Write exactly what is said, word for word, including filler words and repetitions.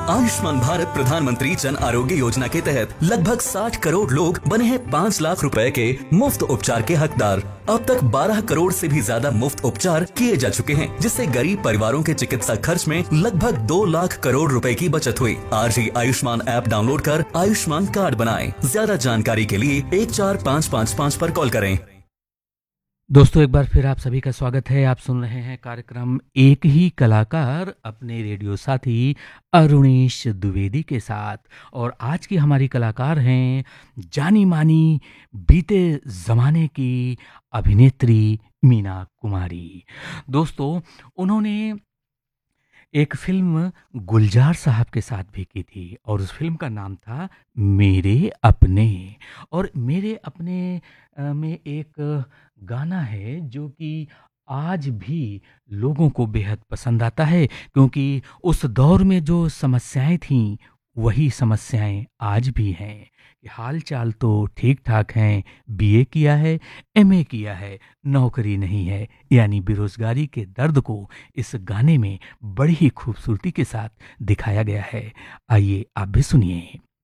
आयुष्मान भारत प्रधानमंत्री जन आरोग्य योजना के तहत लगभग साठ करोड़ लोग बने हैं पाँच लाख रुपए के मुफ्त उपचार के हकदार। अब तक बारह करोड़ से भी ज्यादा मुफ्त उपचार किए जा चुके हैं, जिससे गरीब परिवारों के चिकित्सा खर्च में लगभग दो लाख करोड़ रुपए की बचत हुई। आज ही आयुष्मान ऐप डाउनलोड कर आयुष्मान कार्ड बनाएं। ज्यादा जानकारी के लिए एक चार पाँच पाँच पाँच पर कॉल करें। दोस्तों, एक बार फिर आप सभी का स्वागत है। आप सुन रहे हैं कार्यक्रम एक ही कलाकार अपने रेडियो साथी अरुणेश द्विवेदी के साथ। और आज की हमारी कलाकार हैं जानी मानी बीते ज़माने की अभिनेत्री मीना कुमारी। दोस्तों, उन्होंने एक फ़िल्म गुलजार साहब के साथ भी की थी और उस फ़िल्म का नाम था मेरे अपने। और मेरे अपने अ, में एक गाना है जो कि आज भी लोगों को बेहद पसंद आता है, क्योंकि उस दौर में जो समस्याएं थीं वही समस्याएं आज भी हैं। कि हाल चाल तो ठीक ठाक हैं, बीए किया है, एमए किया है, नौकरी नहीं है, यानी बेरोजगारी के दर्द को इस गाने में बड़ी ही खूबसूरती के साथ दिखाया गया है। आइए आप भी सुनिए।